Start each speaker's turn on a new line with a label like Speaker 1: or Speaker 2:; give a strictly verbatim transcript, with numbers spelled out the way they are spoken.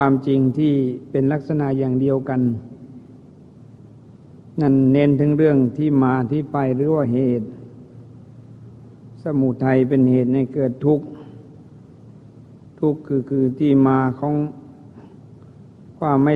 Speaker 1: ความจริงที่เป็นลักษณะอย่างเดียวกันนั่นเน้นถึงเรื่องที่มาที่ไปหรือว่าเหตุสมุทัยเป็นเหตุให้เกิดทุกข์ทุกข์คือคือที่มาของความไม่